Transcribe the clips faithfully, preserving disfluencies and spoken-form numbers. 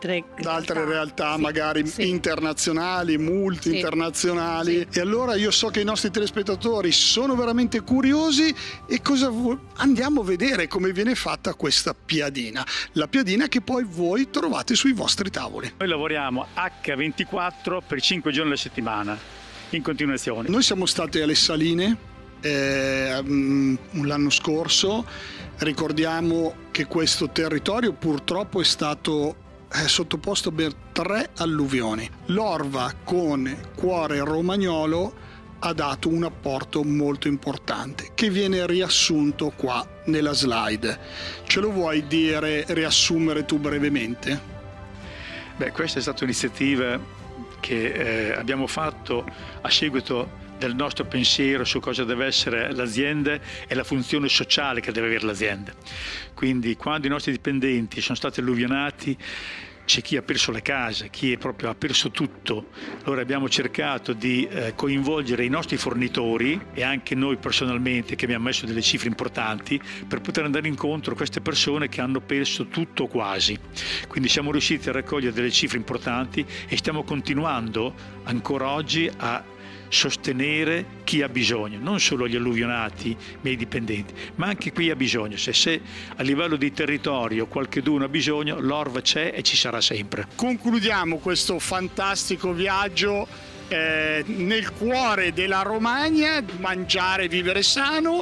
altre, da altre realtà, realtà sì, magari sì. internazionali, multi-internazionali. Sì. E allora io so che i nostri telespettatori sono veramente curiosi e cosa vu- andiamo a vedere come viene fatta questa piadina. La piadina che poi voi trovate sui vostri tavoli. Noi lavoriamo acca ventiquattro per cinque giorni alla settimana, in continuazione. Noi siamo stati alle Saline eh, l'anno scorso. Ricordiamo che questo territorio purtroppo è stato eh, sottoposto per tre alluvioni. L'Orva con Cuore Romagnolo ha dato un apporto molto importante che viene riassunto qua nella slide. Ce lo vuoi dire, riassumere tu brevemente? Beh, questa è stata un'iniziativa che eh, abbiamo fatto a seguito del nostro pensiero su cosa deve essere l'azienda e la funzione sociale che deve avere l'azienda. Quindi quando i nostri dipendenti sono stati alluvionati, c'è chi ha perso la casa, chi è proprio ha perso tutto. Allora abbiamo cercato di eh, coinvolgere i nostri fornitori e anche noi personalmente, che abbiamo messo delle cifre importanti, per poter andare incontro a queste persone che hanno perso tutto quasi. Quindi siamo riusciti a raccogliere delle cifre importanti e stiamo continuando ancora oggi a sostenere chi ha bisogno, non solo gli alluvionati ma i dipendenti, ma anche chi ha bisogno. Se, se a livello di territorio qualcuno ha bisogno, l'Orva c'è e ci sarà sempre. Concludiamo questo fantastico viaggio eh, nel cuore della Romagna, mangiare e vivere sano.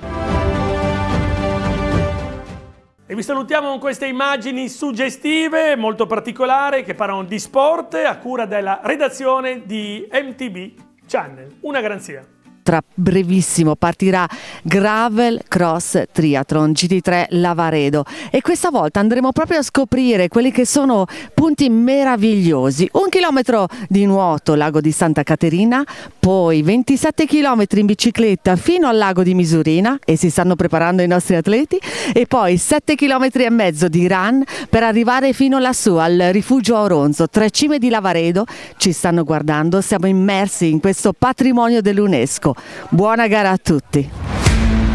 E vi salutiamo con queste immagini suggestive, molto particolari, che parlano di sport a cura della redazione di M T B Channel. Una garanzia. Tra brevissimo partirà Gravel Cross Triathlon G T tre Lavaredo e questa volta andremo proprio a scoprire quelli che sono punti meravigliosi. Un chilometro di nuoto, lago di Santa Caterina, poi ventisette chilometri in bicicletta fino al lago di Misurina, e si stanno preparando i nostri atleti, e poi sette chilometri e mezzo di run per arrivare fino lassù al rifugio Auronzo. Tre cime di Lavaredo ci stanno guardando, siamo immersi in questo patrimonio dell'UNESCO. Buona gara a tutti!